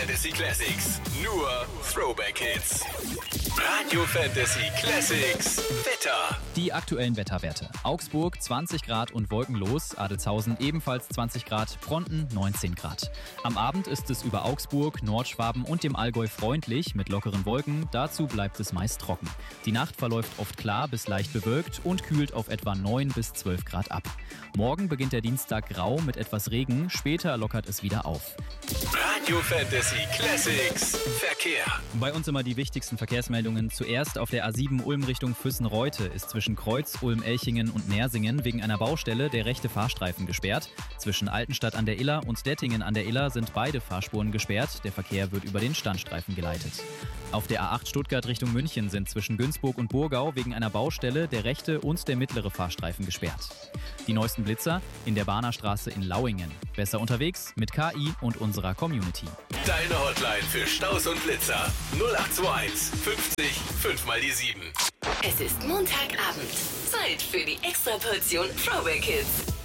Fantasy Classics. Nur Throwback Hits. Radio Fantasy Classics. Wetter. Die aktuellen Wetterwerte. Augsburg 20 Grad und wolkenlos, Adelzhausen ebenfalls 20 Grad, Pronten 19 Grad. Am Abend ist es über Augsburg, Nordschwaben und dem Allgäu freundlich mit lockeren Wolken, dazu bleibt es meist trocken. Die Nacht verläuft oft klar bis leicht bewölkt und kühlt auf etwa 9 bis 12 Grad ab. Morgen beginnt der Dienstag grau mit etwas Regen, später lockert es wieder auf. Radio Fantasy Classics. Verkehr. Bei uns immer die wichtigsten Verkehrsmeldungen. Zuerst auf der A7 Ulm Richtung Füssen-Reute ist zwischen Kreuz, Ulm-Elchingen und Nersingen wegen einer Baustelle der rechte Fahrstreifen gesperrt. Zwischen Altenstadt an der Iller und Dettingen an der Iller sind beide Fahrspuren gesperrt. Der Verkehr wird über den Standstreifen geleitet. Auf der A8 Stuttgart Richtung München sind zwischen Günzburg und Burgau wegen einer Baustelle der rechte und der mittlere Fahrstreifen gesperrt. Die neuesten Blitzer in der Bahnerstraße in Lauingen. Besser unterwegs mit KI und unserer Community. Deine Hotline für Staus und Blitzer. 0821 50 5 mal die 7. Es ist Montagabend. Zeit für die Extraportion Throwback Hits.